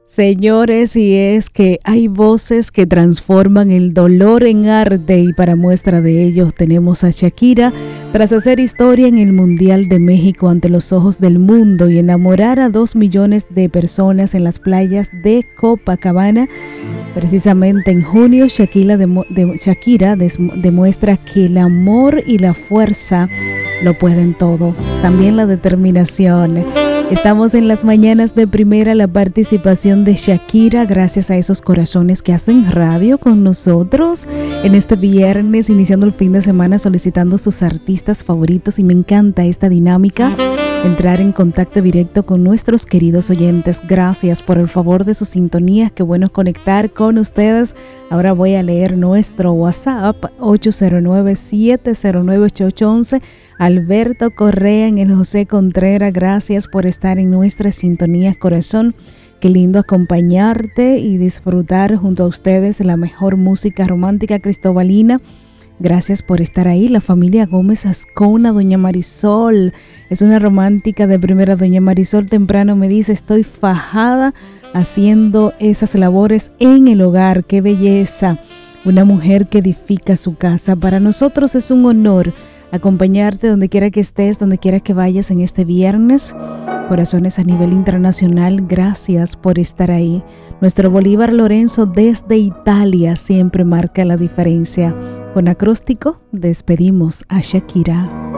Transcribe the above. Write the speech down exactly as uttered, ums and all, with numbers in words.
Señores, y es que hay voces que transforman el dolor en arte y para muestra de ello tenemos a Shakira tras hacer historia en el Mundial de México ante los ojos del mundo y enamorar a dos millones de personas en las playas de Copacabana. Precisamente en junio, Shakira, demu- de, Shakira des- demuestra que el amor y la fuerza lo pueden todo, también la determinación. Estamos en las mañanas de Primera, la participación de Shakira, gracias a esos corazones que hacen radio con nosotros en este viernes, iniciando el fin de semana solicitando sus artistas favoritos, y me encanta esta dinámica, entrar en contacto directo con nuestros queridos oyentes. Gracias por el favor de su sintonía, qué bueno conectar con ustedes. Ahora voy a leer nuestro WhatsApp ocho cero nueve, siete cero nueve, ocho ocho uno uno. Alberto Correa en el José Contreras, gracias por estar en nuestra sintonía, corazón. Qué lindo acompañarte y disfrutar junto a ustedes la mejor música romántica cristobalina. Gracias por estar ahí. La familia Gómez Ascona, doña Marisol, es una romántica de primera. Doña Marisol temprano me dice, estoy fajada haciendo esas labores en el hogar. ¡Qué belleza! Una mujer que edifica su casa. Para nosotros es un honor acompañarte donde quiera que estés, donde quiera que vayas en este viernes. Corazones a nivel internacional, gracias por estar ahí. Nuestro Bolívar Lorenzo desde Italia siempre marca la diferencia. Con acróstico despedimos a Shakira.